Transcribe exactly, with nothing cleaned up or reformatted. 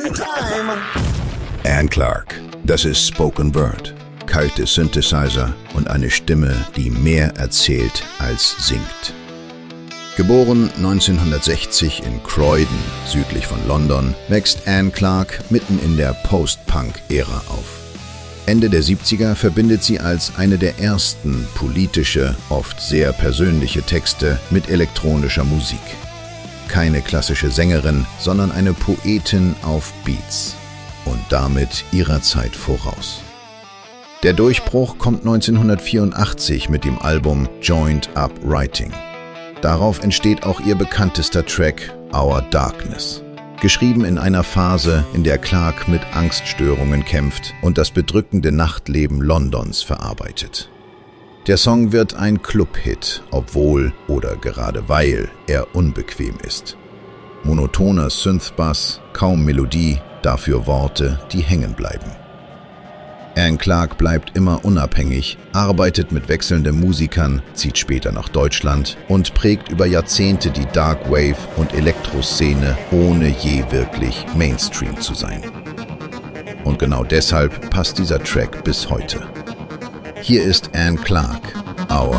Anne Clark, das ist Spoken Word, kalte Synthesizer und eine Stimme, die mehr erzählt als singt. Geboren neunzehnhundertsechzig in Croydon, südlich von London, wächst Anne Clark mitten in der Post-Punk-Ära auf. Ende der siebziger verbindet sie als eine der ersten politische, oft sehr persönliche Texte mit elektronischer Musik. Keine klassische Sängerin, sondern eine Poetin auf Beats und damit ihrer Zeit voraus. Der Durchbruch kommt neunzehnhundertvierundachtzig mit dem Album Joined Up Writing. Darauf entsteht auch ihr bekanntester Track Our Darkness. Geschrieben in einer Phase, in der Clark mit Angststörungen kämpft und das bedrückende Nachtleben Londons verarbeitet. Der Song wird ein Club-Hit, obwohl oder gerade weil er unbequem ist. Monotoner Synthbass, kaum Melodie, dafür Worte, die hängen bleiben. Anne Clark bleibt immer unabhängig, arbeitet mit wechselnden Musikern, zieht später nach Deutschland und prägt über Jahrzehnte die Dark Wave und Elektroszene, ohne je wirklich Mainstream zu sein. Und genau deshalb passt dieser Track bis heute. Hier ist Anne Clark, Our